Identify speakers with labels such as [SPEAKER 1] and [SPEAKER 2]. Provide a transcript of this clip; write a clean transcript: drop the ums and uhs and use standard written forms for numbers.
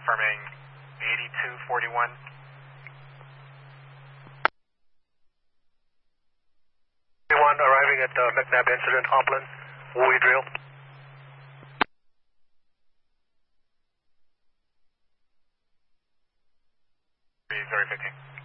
[SPEAKER 1] confirming 8241.
[SPEAKER 2] Anyone arriving at McNabb incident, Hopland, Wooey drill.
[SPEAKER 1] 3015.